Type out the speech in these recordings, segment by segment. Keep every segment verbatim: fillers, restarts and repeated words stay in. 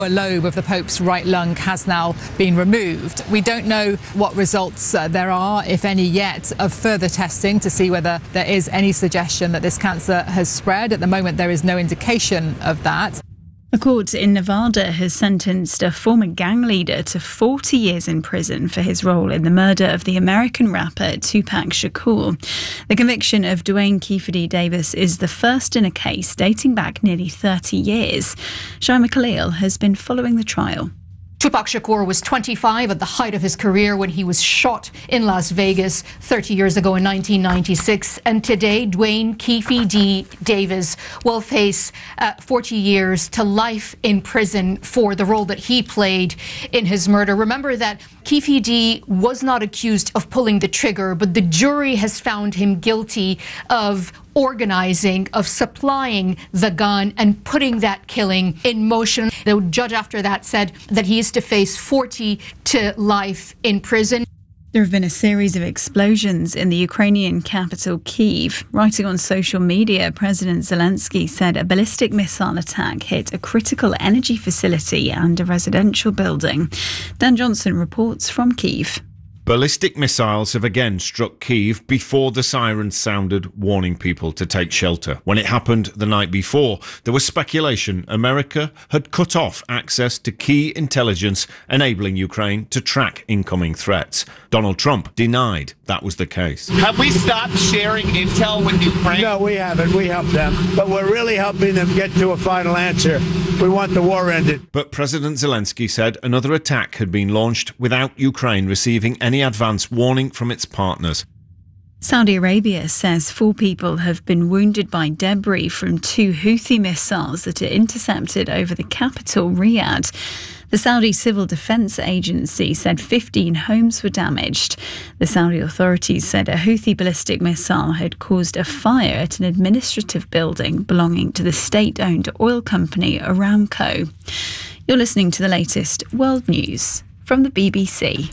A lobe of the Pope's right lung has now been removed. We don't know what results uh, there are, if any, yet of further testing to see whether there is any suggestion that this cancer has spread. At the moment, there is no indication of that. A court in Nevada has sentenced a former gang leader to forty years in prison for his role in the murder of the American rapper Tupac Shakur. The conviction of Duane Keffe Davis is the first in a case dating back nearly thirty years. Shaima Khalil has been following the trial. Tupac Shakur was twenty-five at the height of his career when he was shot in Las Vegas thirty years ago in nineteen ninety-six. And today, Duane Keffe D. Davis will face uh, forty years to life in prison for the role that he played in his murder. Remember that Keffe D was not accused of pulling the trigger, but the jury has found him guilty of organizing, of supplying the gun and putting that killing in motion. The judge after that said that he is to face forty to life in prison. There have been a series of explosions in the Ukrainian capital, Kyiv. Writing on social media, President Zelensky said a ballistic missile attack hit a critical energy facility and a residential building. Dan Johnson reports from Kyiv. Ballistic missiles have again struck Kyiv before the sirens sounded, warning people to take shelter. When it happened the night before, there was speculation America had cut off access to key intelligence, enabling Ukraine to track incoming threats. Donald Trump denied that was the case. Have we stopped sharing intel with Ukraine? No, we haven't. We helped them. But we're really helping them get to a final answer. We want the war ended. But President Zelensky said another attack had been launched without Ukraine receiving any advance warning from its partners. Saudi Arabia says four people have been wounded by debris from two Houthi missiles that are intercepted over the capital, Riyadh. The Saudi Civil Defense Agency said fifteen homes were damaged. The Saudi authorities said a Houthi ballistic missile had caused a fire at an administrative building belonging to the state-owned oil company Aramco. You're listening to the latest world news from the B B C.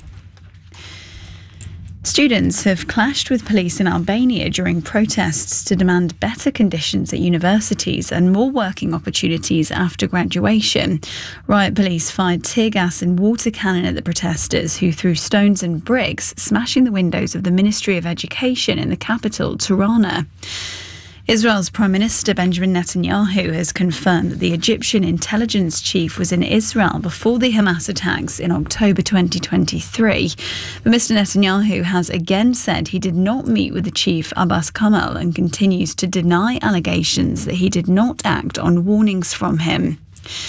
Students have clashed with police in Albania during protests to demand better conditions at universities and more working opportunities after graduation. Riot police fired tear gas and water cannon at the protesters, who threw stones and bricks, smashing the windows of the Ministry of Education in the capital, Tirana. Israel's Prime Minister Benjamin Netanyahu has confirmed that the Egyptian intelligence chief was in Israel before the Hamas attacks in October twenty twenty-three. But Mister Netanyahu has again said he did not meet with the chief Abbas Kamal and continues to deny allegations that he did not act on warnings from him.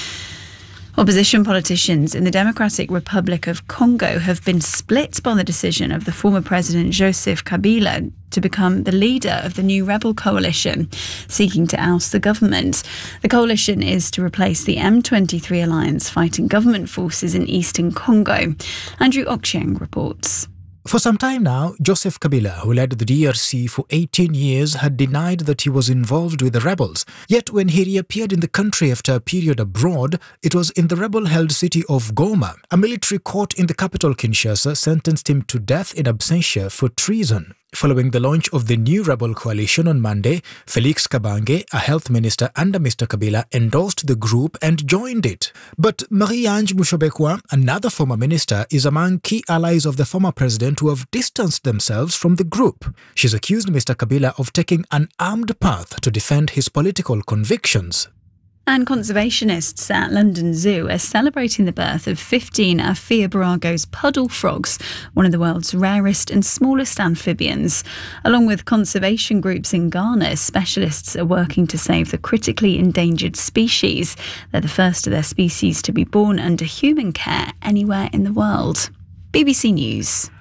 Opposition politicians in the Democratic Republic of Congo have been split by the decision of the former President Joseph Kabila to become the leader of the new rebel coalition seeking to oust the government. The coalition is to replace the M twenty-three alliance fighting government forces in eastern Congo. Andrew Ochieng reports. For some time now, Joseph Kabila, who led the D R C for eighteen years, had denied that he was involved with the rebels. Yet when he reappeared in the country after a period abroad, it was in the rebel-held city of Goma. A military court in the capital, Kinshasa, sentenced him to death in absentia for treason. Following the launch of the new rebel coalition on Monday, Felix Kabange, a health minister under Mister Kabila, endorsed the group and joined it. But Marie-Ange Mushobekwa, another former minister, is among key allies of the former president who have distanced themselves from the group. She's accused Mister Kabila of taking an armed path to defend his political convictions. And conservationists at London Zoo are celebrating the birth of fifteen Aphiobarago's puddle frogs, one of the world's rarest and smallest amphibians. Along with conservation groups in Ghana, specialists are working to save the critically endangered species. They're the first of their species to be born under human care anywhere in the world. B B C News.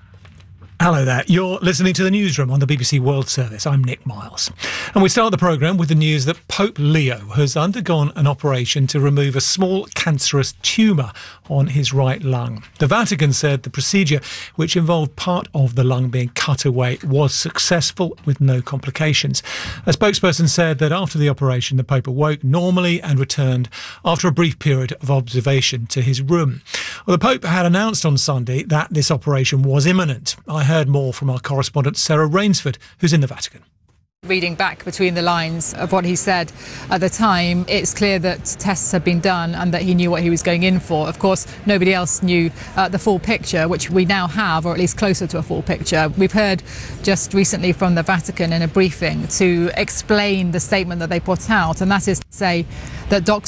Hello there. You're listening to the Newsroom on the B B C World Service. I'm Nick Miles. And we start the programme with the news that Pope Leo has undergone an operation to remove a small cancerous tumour on his right lung. The Vatican said the procedure, which involved part of the lung being cut away, was successful with no complications. A spokesperson said that after the operation, the Pope awoke normally and returned after a brief period of observation to his room. Well, the Pope had announced on Sunday that this operation was imminent. I heard more from our correspondent Sarah Rainsford, who's in the Vatican. reading back between the lines of what he said at the time, it's clear that tests had been done and that he knew what he was going in for. Of course, nobody else knew uh, the full picture, which we now have, or at least closer to a full picture. We've heard just recently from the Vatican in a briefing to explain the statement that they put out, and that is to say that doctors